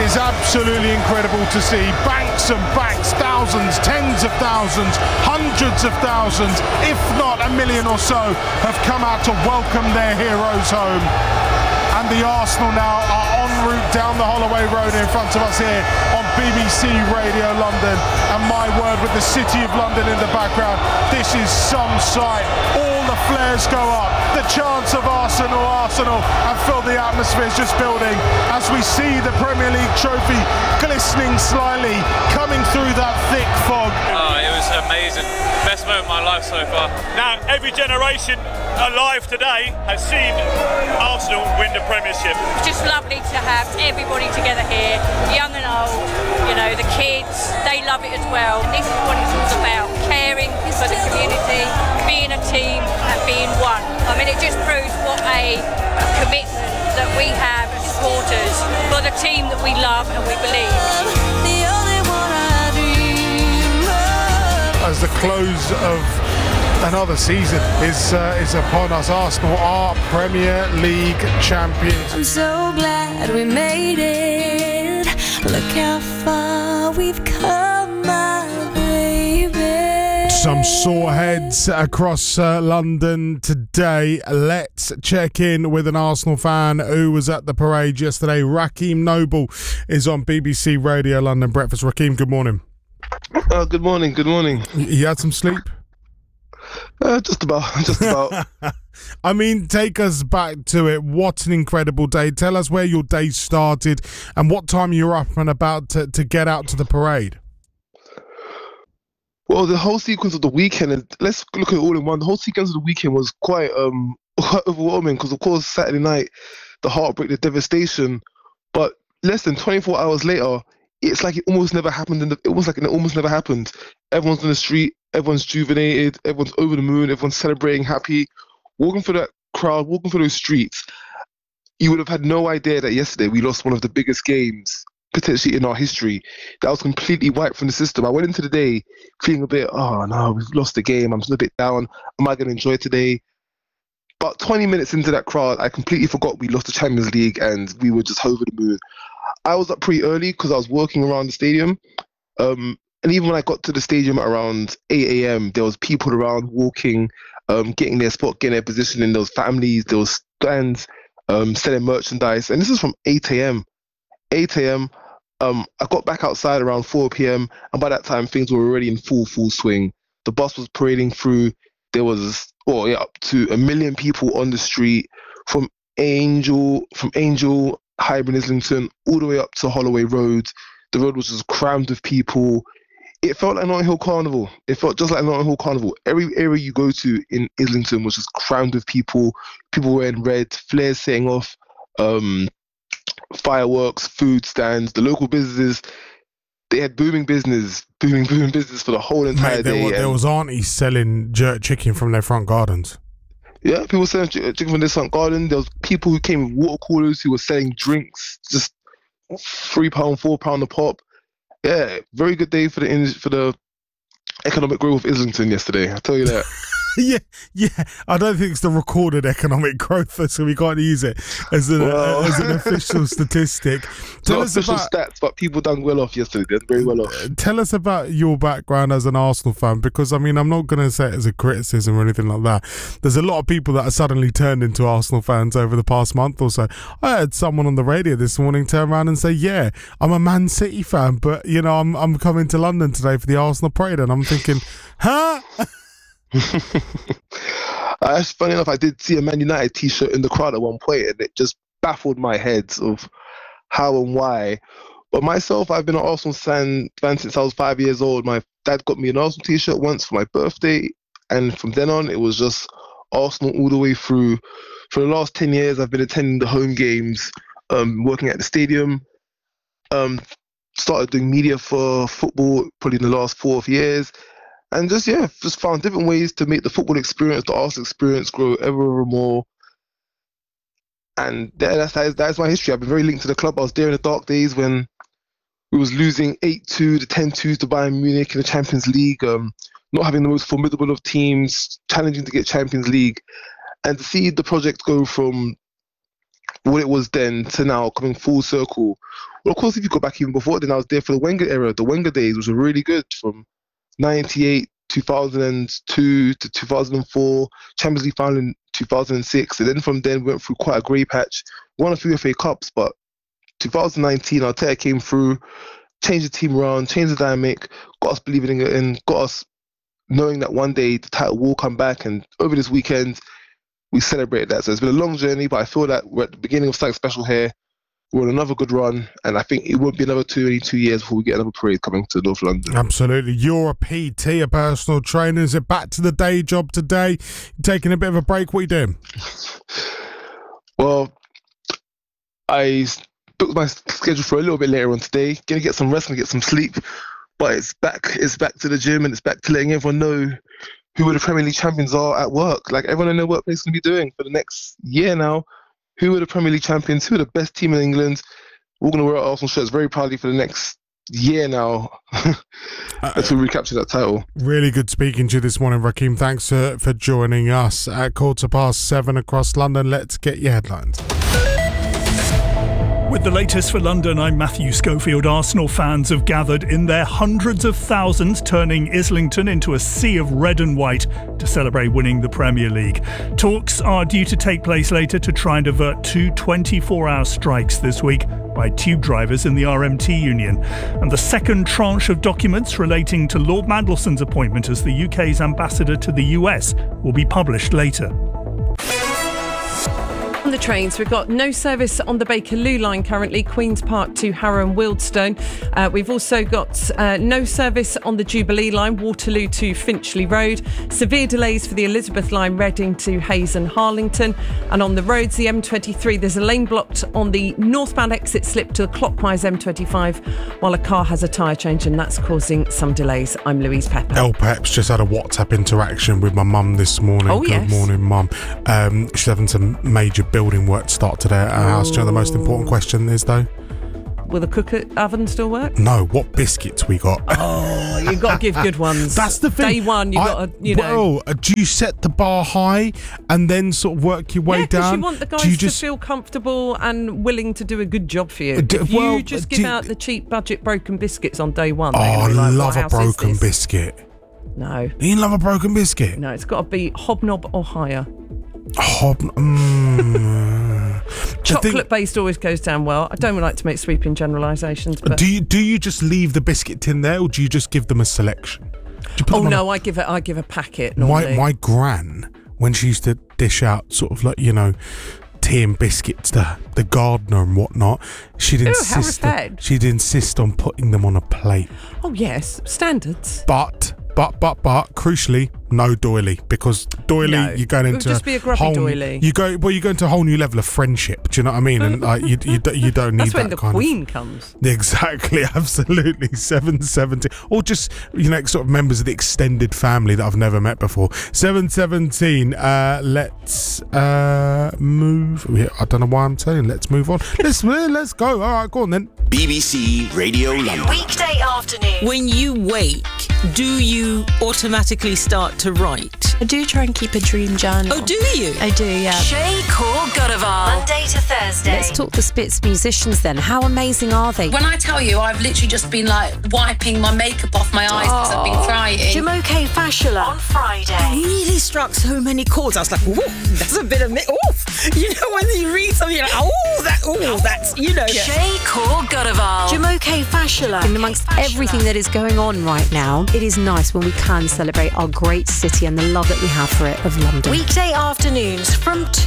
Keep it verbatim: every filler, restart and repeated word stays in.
is absolutely incredible to see. Banks and banks, thousands, tens of thousands, hundreds of thousands, if not a million or so, have come out to welcome their heroes home. And the Arsenal now are en route down the Holloway Road in front of us here on B B C Radio London. And my word, with the City of London in the background, this is some sight. All the flares go up, the chants of Arsenal, Arsenal, and feel the atmosphere is just building as we see the Premier League trophy glistening slightly, coming through that thick fog. Oh, it was amazing. Best moment of my life so far. Now, every generation alive today has seen Arsenal win the Premiership. It's just lovely to have everybody together here, young and old, you know, the kids, they love it as well. This is what it's all about, caring for the community, being a team and being one. I mean, it just proves what a, a commitment that we have as supporters for the team that we love and we believe. As the close of another season is uh, is upon us, Arsenal are Premier League champions. I'm so glad we made it. Look how far we've come, my baby. Some sore heads across uh, London today. Let's check in with an Arsenal fan who was at the parade yesterday. Raheem Noble is on B B C Radio London Breakfast. Raheem, good morning. Uh, good morning, good morning. You had some sleep? Uh, just about, just about. I mean, take us back to it. What an incredible day. Tell us where your day started and what time you were up and about to, to get out to the parade. Well, the whole sequence of the weekend, and let's look at it all in one. The whole sequence of the weekend was quite um quite overwhelming because, of course, Saturday night, the heartbreak, the devastation, but less than twenty-four hours later, it's like it almost never happened. In the, it was like it almost never happened. Everyone's on the street, everyone's juvenated, everyone's over the moon, everyone's celebrating, happy, walking through that crowd, walking through those streets. You would have had no idea that yesterday we lost one of the biggest games potentially in our history. That was completely wiped from the system. I went into the day feeling a bit, oh no, we've lost the game. I'm still a bit down. Am I going to enjoy today? But twenty minutes into that crowd, I completely forgot we lost the Champions League and we were just over the moon. I was up pretty early because I was walking around the stadium. Um, and even when I got to the stadium at around eight a.m., there was people around walking, um, getting their spot, getting their position in those families, there was stands, um, selling merchandise. And this is from eight a.m. eight a.m. Um, I got back outside around four p.m. and by that time, things were already in full, full swing. The bus was parading through. There was, well, yeah, up to a million people on the street from Angel, from Angel, Highbury, Islington, all the way up to Holloway Road. The road was just crammed with people. It felt like Notting Hill Carnival. It felt just like Notting Hill Carnival. Every area you go to in Islington was just crammed with people. People wearing red, flares setting off, um, fireworks, food stands. The local businesses, they had booming business, booming, booming business for the whole entire Mate, there day. Was, there was aunties selling jerk chicken from their front gardens. Yeah, people selling chicken from their front garden. There was people who came with water coolers who were selling drinks, just three pound, four pound a pop. Yeah, very good day for the for the economic growth of Islington yesterday. I tell you that. yeah, yeah. I don't think it's the recorded economic growth, so we can't use it as an, well, uh, as an official statistic. Tell Not us official about, stats, but people done well off yesterday. They did very well off. Tell us about your background as an Arsenal fan, because I mean, I'm not going to say it as a criticism or anything like that. There's a lot of people that are suddenly turned into Arsenal fans over the past month or so. I heard someone on the radio this morning turn around and say, "Yeah, I'm a Man City fan, but you know, I'm I'm coming to London today for the Arsenal parade," and I'm thinking, huh? uh, funny enough, I did see a Man United t-shirt in the crowd at one point, and it just baffled my head of how and why. But myself, I've been an Arsenal fan, fan since I was five years old. My dad got me an Arsenal t-shirt once for my birthday, and from then on, it was just Arsenal all the way through. For the last ten years, I've been attending the home games, um, working at the stadium. Um, started doing media for football probably in the last four years. And just, yeah, just found different ways to make the football experience, the Arsenal experience grow ever more. And yeah, that's, that is, that is my history. I've been very linked to the club. I was there in the dark days when we was losing eight two to ten two to Bayern Munich in the Champions League, um, not having the most formidable of teams, challenging to get Champions League. And to see the project go from what it was then to now coming full circle. Well, of course, if you go back even before then, I was there for the Wenger era. The Wenger days was really good from ninety-eight, two thousand two to two thousand four, Champions League final in two thousand six, and then from then went through quite a grey patch. Won a few F A Cups, but two thousand nineteen, Arteta came through, changed the team around, changed the dynamic, got us believing in it, and got us knowing that one day the title will come back. And over this weekend, we celebrated that. So it's been a long journey, but I feel that we're at the beginning of something special here. We're on another good run, and I think it won't be another two, two years before we get another parade coming to North London. Absolutely. You're a P T, a personal trainer. Is it back to the day job today? You're taking a bit of a break. What are you doing? Well, I booked my schedule for a little bit later on today. Gonna get some rest and get some sleep. But it's back. It's back to the gym, and it's back to letting everyone know who the Premier League champions are at work. Like everyone in their workplace is gonna be doing for the next year now. Who are the Premier League champions? Who are the best team in England? We're going to wear our Arsenal shirts very proudly for the next year now until we recapture that title. Really good speaking to you this morning, Raheem. Thanks for, for joining us at quarter past seven across London. Let's get your headlines. With the latest for London, I'm Matthew Schofield. Arsenal fans have gathered in their hundreds of thousands, turning Islington into a sea of red and white to celebrate winning the Premier League. Talks are due to take place later to try and avert two twenty-four hour strikes this week by tube drivers in the R M T union. And the second tranche of documents relating to Lord Mandelson's appointment as the U K's ambassador to the U S will be published later. On the trains, we've got no service on the Bakerloo line currently, Queen's Park to Harrow and Wealdstone. Uh, we've also got uh, no service on the Jubilee line, Waterloo to Finchley Road. Severe delays for the Elizabeth line, Reading to Hayes and Harlington. And on the roads, the M twenty-three, there's a lane blocked on the northbound exit slip to the clockwise M twenty-five, while a car has a tyre change, and that's causing some delays. I'm Louise Pepper. El Peps just had a WhatsApp interaction with my mum this morning. Oh, Good yes. morning, mum. Um, she's having some major building work start today at our house. Do you know the most important question is, though? Will the cooker oven still work? No, what biscuits we got? Oh, you've got to give good ones. That's the thing. Day one, you've got to, you know. Well, do you set the bar high and then sort of work your way yeah, down? you want the guys do you to just feel comfortable and willing to do a good job for you. D- if well, you just do give you, out the cheap budget broken biscuits on day one, oh, they're I gonna be like, love what a house is broken this? biscuit. No. You love a broken biscuit? No, it's got to be hobnob or higher. Hob. Mm. Chocolate based always goes down well. I don't like to make sweeping generalisations, but Do you do you just leave the biscuit tin there, or do you just give them a selection? Do you put oh them on no, a- I give it. I give a packet. my Normally. my gran, when she used to dish out sort of like, you know, tea and biscuits to the gardener and whatnot, she'd Ooh, how insist on, refined. she'd insist on putting them on a plate. Oh yes, standards. But but but but crucially, no doily, because doily No. you're going It would into just a be a grubby whole, doily. You go well, you go into a whole new level of friendship. Do you know what I mean? And like you you, do- you don't need That's that when the kind Queen of comes. exactly, absolutely. seven seventeen, or just, you know, sort of members of the extended family that I've never met before. seven seventeen. Uh, let's uh move. I don't know why I'm saying let's move on. Let's let's go. All right, go on then. B B C Radio London. Weekday afternoon. When you wake, do you automatically start to write? I do try and keep a dream journal. Oh, do you? I do, yeah. Shay Core Godaval. Monday to Thursday. Let's talk the Spitz musicians then. How amazing are they? When I tell you, I've literally just been like wiping my makeup off my eyes because I've been crying. Jumoke Fashola On Friday. Really struck so many chords. I was like, ooh, that's a bit of me. Ooh, you know, when you read something, you're like, oh, that, oh, that's, you know. Shay Core Godaval. Jumoke Fashola. In amongst everything that is going on right now, it is nice when we can celebrate our great city and the love that we have for it of London. Weekday afternoons from two.